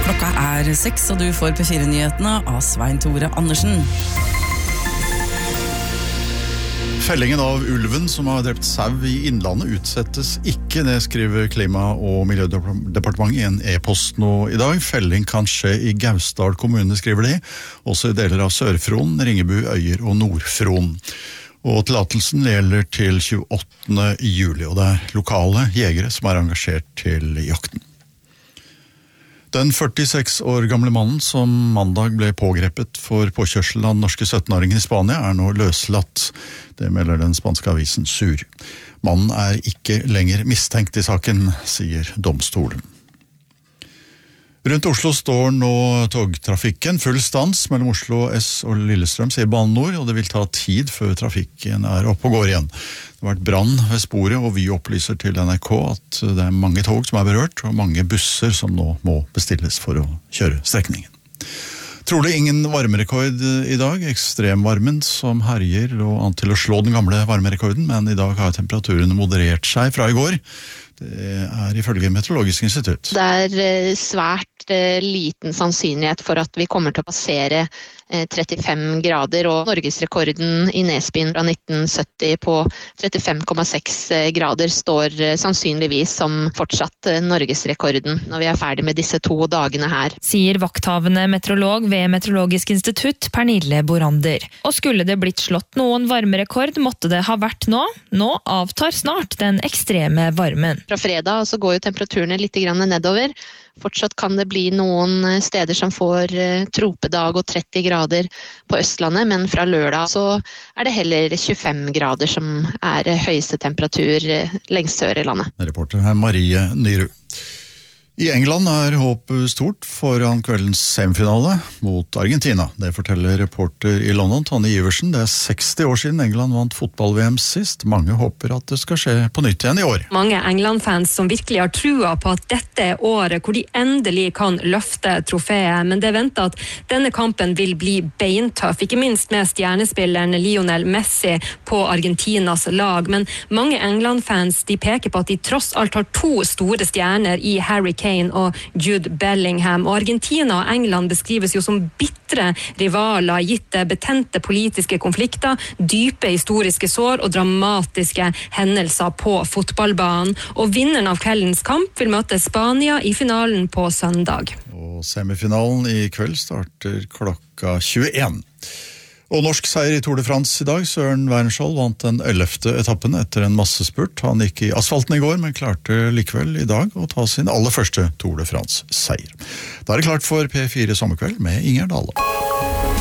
Klokka 6, og du får P4-nyhetene av Svein Tore Andersen. Fellingen av ulven som har drept sau i innlandet utsettes ikke, det skriver Klima- og miljødepartementet i en e-post nå i dag. Felling kan skje i Gausdal kommune, skriver de, også i deler av Sør-Fron, Ringebu, Øyer og Nord-Fron. Og tillatelsen gjelder til 28. juli, og det er lokale jegere som er engasjert til jakten. Den 46 år gamle mannen som mandag ble pågrepet for påkjørsel av den norske 17-åringen i Spania er nå løslatt. Det melder den spanske avisen Sur. Mannen er ikke lenger mistenkt i saken, sier domstolen. Rundt Oslo står nå togtrafikken full stans mellom Oslo S og Lillestrøm, sier Bane Nor, og det vil ta tid før trafikken er oppe og går igjen. Det har vært brann ved sporet, og vi opplyser til NRK at det er mange tog som er berørt, og mange busser som nå må bestilles for å kjøre strekningen. Trolig ingen varmerekord i dag. Ekstremvarmen som herjer lå an til å slå den gamle varmerekorden, men i dag har temperaturen moderert seg fra i går. Det er ifølge Meteorologisk institutt. Det er svært liten sannsynlighet for at vi kommer til å passere 35 grader, og norgesrekorden i Nesbyen fra 1970 på 35,6 grader står sannsynligvis som fortsatt norgesrekorden når vi er ferdig med disse 2 dagene her. Sier vakthavende meteorolog ved Meteorologisk institutt, Pernille Borander. Og skulle det blitt slått noen varmerekord, måtte det ha vært nå. Nå avtar snart den ekstreme varmen. Fra fredag så går jo temperaturene litt nedover. Fortsatt kan det bli noen steder som får tropedag og 30 grader på Østlandet, men fra lørdag så er det heller 25 grader som er høyeste temperatur lengst sør i landet. Reporter her Marie Nyrud. I England er håpet stort foran kveldens semifinale mot Argentina. Det forteller reporter i London, Tonje Iversen. Det er 60 år siden England vant fotball-VM sist. Mange håper at det skal skje på nytt igjen i år. Mange England-fans som virkelig har trua på at dette er året hvor de endelig kan løfte trofeet. Men det er ventet at denne kampen vil bli beintøff, ikke minst med stjernespilleren Lionel Messi på Argentinas lag. Men mange England-fans de peker på at de tross alt har 2 store stjerner i Harry Kane og Jude Bellingham. Og Argentina og England beskrives jo som bitre rivaler, gitt betente politiske konflikter, dype historiske sår og dramatiske hendelser på fotballbanen. Og vinneren av kveldens kamp vil møte Spania i finalen på søndag. Og semifinalen i kveld starter klokka 21. Og norsk seier i Tour de France i dag. Søren Wernskjold vant den 11. etappen etter en massespurt. Han gikk i asfalten i går, men klarte likevel i dag å ta sin aller første Tour de France-seier. Da er det klart for P4 Sommerkveld med Inger Dale.